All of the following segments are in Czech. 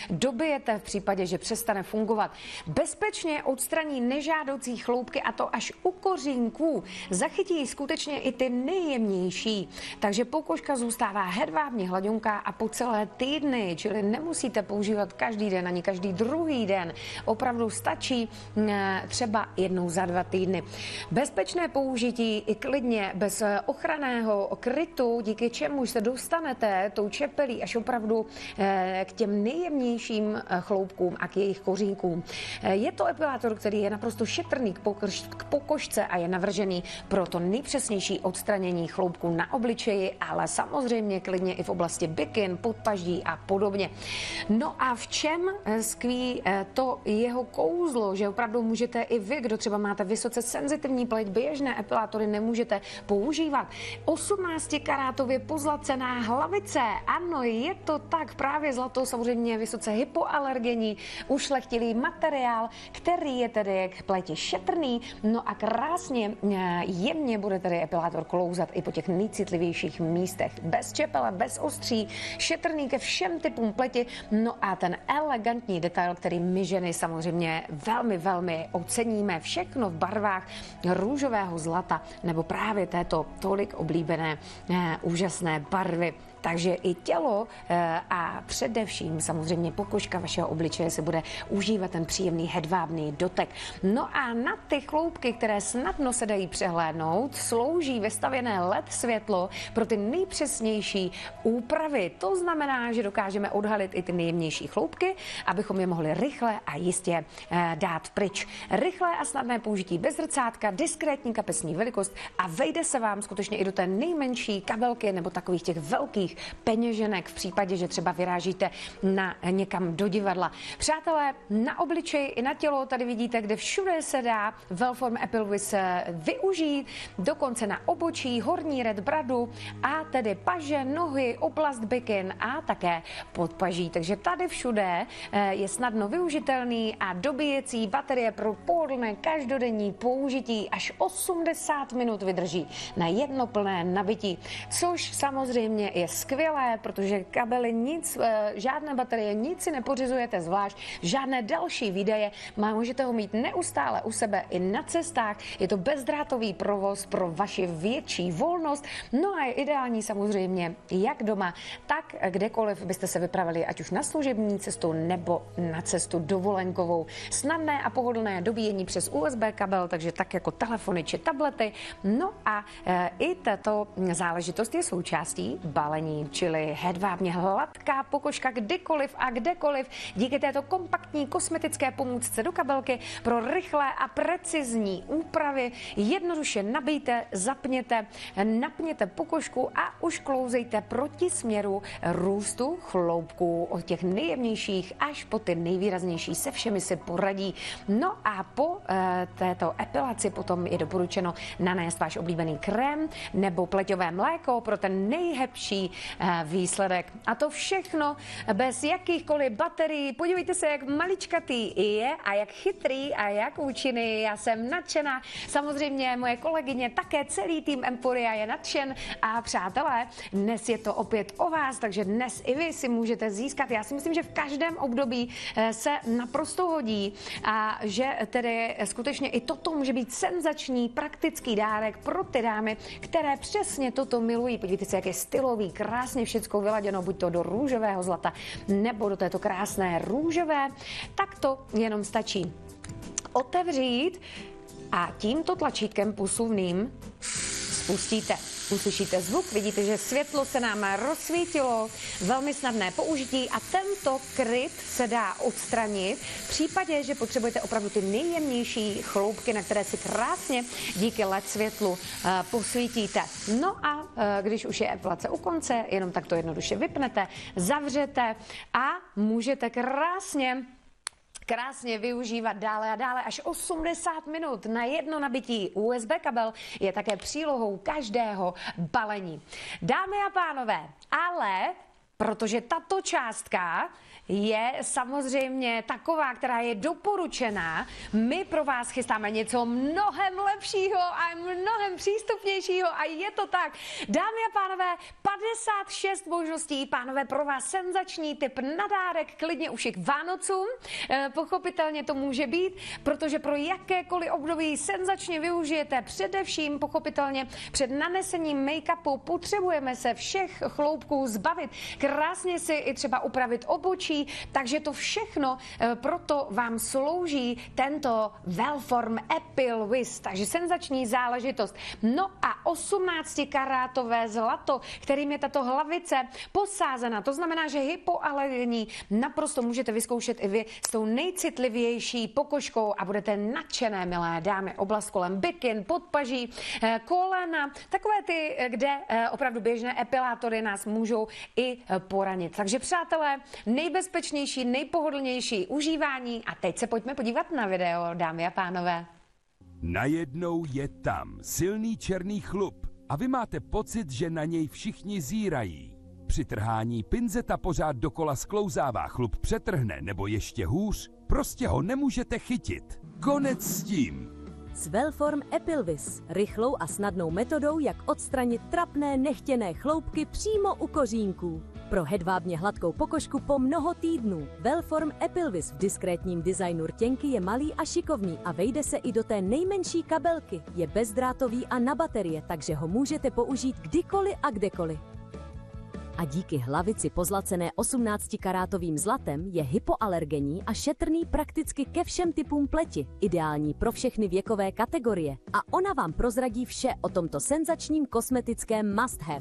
dobijete v případě, že přestane fungovat. Bezpečně odstraní nežádoucí chloupky, a to až u kořínků. Zachytí skutečně i ty nejjemnější. Takže pokožka zůstává hedvábně hladunká a po celé týdny, čili nemusíte používat každý den ani každý druhý den. Opravdu stačí třeba jednou za 2 týdny. Bezpečné použití i klidně bez ochranného krytu, díky čemu se dostanete tou čepelí až opravdu k těm nejjemnějším chloupkům a k jejich kořínkům. Je to epilátor, který je naprosto šetrný k pokožce a je navržený pro to nejpřesnější odstranění chloupků na obličeji, ale samozřejmě klidně i v oblasti bikin, podpaždí a podobně. No a v čem skví to jeho kouzlo, že opravdu můžete i vy, kdo třeba máte vysoce senzitivní pleť, běžné epilátory nemůžete používat. 18karátově pozlacená hlavice, ano, je to tak, právě zlato samozřejmě vysoce hypoalergenní, ušlechtilý materiál, který je tedy k pleti šetrný, no a krásně jemně bude tedy epilátor klouzat i po těch nejcitlivějších místech. Bez čepele, bez ostří, šetrný ke všem typům pleti, no a ten elegantní detail, který my ženy samozřejmě velmi, velmi oceníme, všechno v barvách růžového zlata nebo právě této tolik oblíbené úžasné barvy. Takže i tělo a především samozřejmě pokožka vašeho obličeje se bude užívat ten příjemný hedvábný dotek. No a na ty chloupky, které snadno se dají přehlédnout, slouží vestavěné LED světlo pro ty nejpřesnější úpravy. To znamená, že dokážeme odhalit i ty nejjemnější chloupky, abychom je mohli rychle a jistě dát pryč. Rychlé a snadné použití bez zrcátka, diskrétní kapesní velikost a vejde se vám skutečně i do té nejmenší kabelky nebo takových těch velkých peněženek v případě, že třeba vyrážíte někam do divadla. Přátelé, na obličeji i na tělo tady vidíte, kde všude se dá Wellform Epilvis využít, dokonce na obočí, horní red bradu a tedy paže, nohy, oblast bikin a také podpaží. Takže tady všude je snadno využitelný a dobíjecí baterie pro pohodlné každodenní použití až 80 minut vydrží na jedno plné nabití, což samozřejmě je skvělé, protože kabely nic, žádné baterie, nic si nepořizujete zvlášť, žádné další výdaje, můžete ho mít neustále u sebe i na cestách, je to bezdrátový provoz pro vaši větší volnost, no a je ideální samozřejmě jak doma, tak kdekoliv byste se vypravili, ať už na služební cestu nebo na cestu dovolenkovou. Snadné a pohodlné dobíjení přes USB kabel, takže tak jako telefony či tablety, no a i tato záležitost je součástí balení, čili hedvábně hladká pokožka kdykoliv a kdekoliv díky této kompaktní kosmetické pomůcce do kabelky pro rychlé a precizní úpravy. Jednoduše nabijte, zapněte, napněte pokožku a už klouzejte proti směru růstu chloupků od těch nejjemnějších až po ty nejvýraznější, se všemi si poradí. No a po této epilaci potom je doporučeno nanést váš oblíbený krém nebo pleťové mléko pro ten nejhezčí výsledek. A to všechno bez jakýchkoliv baterií. Podívejte se, jak maličkatý je a jak chytrý a jak účinný. Já jsem nadšená. Samozřejmě moje kolegyně, také celý tým Emporia je nadšen. A přátelé, dnes je to opět o vás, takže dnes i vy si můžete získat. Já si myslím, že v každém období se naprosto hodí a že tedy skutečně i toto může být senzační, praktický dárek pro ty dámy, které přesně toto milují. Podívejte se, jak je stylový, krásně všecko vyladěno, buď to do růžového zlata, nebo do této krásné růžové, tak to jenom stačí otevřít a tímto tlačítkem pusuvným spustíte. Uslyšíte zvuk, vidíte, že světlo se nám rozsvítilo, velmi snadné použití a tento kryt se dá odstranit v případě, že potřebujete opravdu ty nejjemnější chloupky, na které si krásně díky LED světlu posvítíte. No a když už je epilace u konce, jenom takto jednoduše vypnete, zavřete a můžete krásně využívat dále a dále až 80 minut na jedno nabití. USB kabel je také přílohou každého balení. Dámy a pánové, ale protože tato částka je samozřejmě taková, která je doporučená. My pro vás chystáme něco mnohem lepšího a mnohem přístupnějšího a je to tak. Dámy a pánové, 56 možností, pánové, pro vás senzační tip na dárek, klidně už i k Vánocům. Pochopitelně to může být, protože pro jakékoliv období senzačně využijete, především pochopitelně před nanesením make-upu potřebujeme se všech chloupků zbavit, krásně si i třeba upravit obočí, takže to všechno proto vám slouží tento Wellform Appeal Whisk, takže senzační záležitost. No a 18-karátové zlato, kterým je tato hlavice posázena, to znamená, že hypoalergenní naprosto můžete vyzkoušet i vy s tou nejcitlivější pokožkou a budete nadšené, milé dámy, oblast kolem bikin, podpaží, kolena, takové ty, kde opravdu běžné epilátory nás můžou i poranit. Takže přátelé, nejbezpečnější, nejpohodlnější užívání a teď se pojďme podívat na video, dámy a pánové. Najednou je tam silný černý chlup a vy máte pocit, že na něj všichni zírají. Při trhání pinzeta pořád dokola sklouzává, chlup přetrhne nebo ještě hůř, prostě ho nemůžete chytit. Konec s tím! S Wellform Appeal Whisk, rychlou a snadnou metodou, jak odstranit trapné nechtěné chloupky přímo u kořínků. Pro hedvábně hladkou pokožku po mnoho týdnů. Wellform Appeal Whisk v diskrétním designu rtěnky je malý a šikovný a vejde se i do té nejmenší kabelky. Je bezdrátový a na baterie, takže ho můžete použít kdykoliv a kdekoliv. A díky hlavici pozlacené 18-karátovým zlatem je hypoalergenní a šetrný prakticky ke všem typům pleti, ideální pro všechny věkové kategorie. A ona vám prozradí vše o tomto senzačním kosmetickém must-have.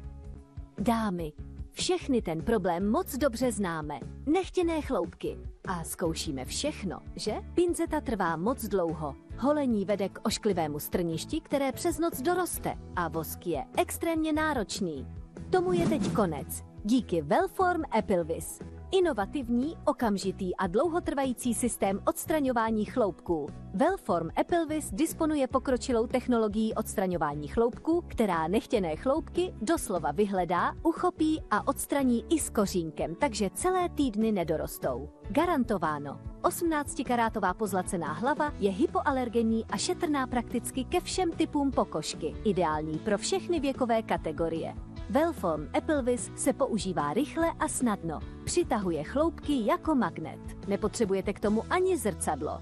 Dámy, všechny ten problém moc dobře známe. Nechtěné chloupky. A zkoušíme všechno, že? Pinzeta trvá moc dlouho. Holení vede k ošklivému strništi, které přes noc doroste. A vosk je extrémně náročný. Tomu je teď konec. Díky Wellform Appeal Whisk. Inovativní, okamžitý a dlouhotrvající systém odstraňování chloupků. Wellform Appeal Whisk disponuje pokročilou technologií odstraňování chloupků, která nechtěné chloupky doslova vyhledá, uchopí a odstraní i s kořínkem, takže celé týdny nedorostou. Garantováno. 18-karátová pozlacená hlava je hypoalergenní a šetrná prakticky ke všem typům pokožky. Ideální pro všechny věkové kategorie. Wellform Appeal Whisk se používá rychle a snadno. Přitahuje chloupky jako magnet. Nepotřebujete k tomu ani zrcadlo.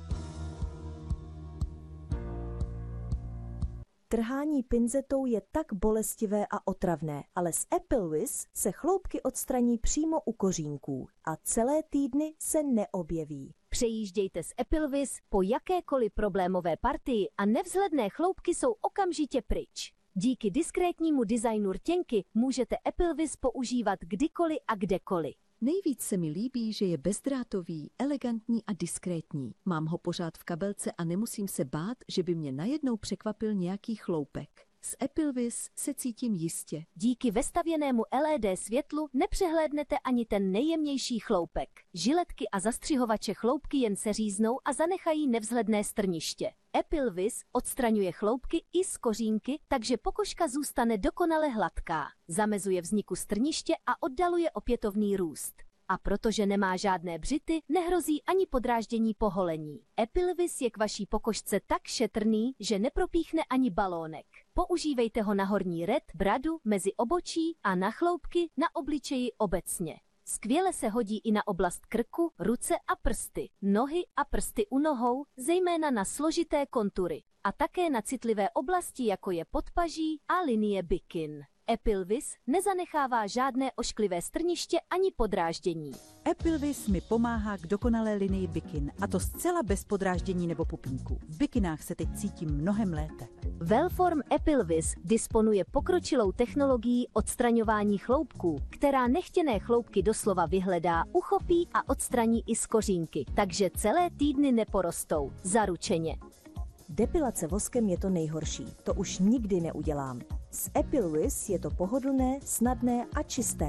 Trhání pinzetou je tak bolestivé a otravné, ale s Appeal Whisk se chloupky odstraní přímo u kořínků a celé týdny se neobjeví. Přejíždějte s Appeal Whisk po jakékoliv problémové partii a nevzhledné chloupky jsou okamžitě pryč. Díky diskrétnímu designu rtěnky můžete Appeal Whisk používat kdykoliv a kdekoliv. Nejvíc se mi líbí, že je bezdrátový, elegantní a diskrétní. Mám ho pořád v kabelce a nemusím se bát, že by mě najednou překvapil nějaký chloupek. S Appeal Whisk se cítím jistě. Díky vestavěnému LED světlu nepřehlédnete ani ten nejjemnější chloupek. Žiletky a zastřihovače chloupky jen seříznou a zanechají nevzhledné strniště. Appeal Whisk odstraňuje chloupky i z kořínky, takže pokožka zůstane dokonale hladká. Zamezuje vzniku strniště a oddaluje opětovný růst. A protože nemá žádné břity, nehrozí ani podráždění po holení. Appeal Whisk je k vaší pokožce tak šetrný, že nepropíchne ani balónek. Používejte ho na horní red, bradu, mezi obočí a na chloupky na obličeji obecně. Skvěle se hodí i na oblast krku, ruce a prsty, nohy a prsty u nohou, zejména na složité kontury. A také na citlivé oblasti, jako je podpaží a linie bikin. Appeal Whisk nezanechává žádné ošklivé strniště ani podráždění. Appeal Whisk mi pomáhá k dokonalé linii bikin, a to zcela bez podráždění nebo pupínků. V bikinách se teď cítím mnohem lépe. Wellform Appeal Whisk disponuje pokročilou technologií odstraňování chloupků, která nechtěné chloupky doslova vyhledá, uchopí a odstraní i z kořínky, takže celé týdny neporostou. Zaručeně. Depilace voskem je to nejhorší. To už nikdy neudělám. S Appeal Whisk je to pohodlné, snadné a čisté.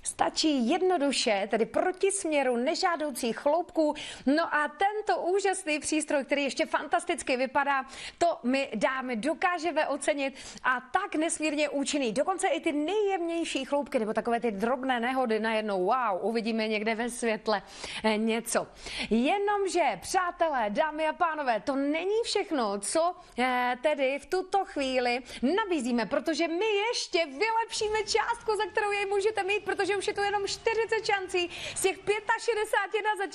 Stačí jednoduše, tedy proti směru nežádoucích chloupků. No a tento úžasný přístroj, který ještě fantasticky vypadá, to my dámy dokážeme ocenit a tak nesmírně účinný. Dokonce i ty nejjemnější chloupky nebo takové ty drobné nehody najednou, wow, uvidíme někde ve světle něco. Jenomže, přátelé, dámy a pánové, to není všechno, co tedy v tuto chvíli nabízíme, protože my ještě vylepšíme částku, za kterou jej můžete mít, protože už je tu jenom 40 šancí z těch 65 na začátku.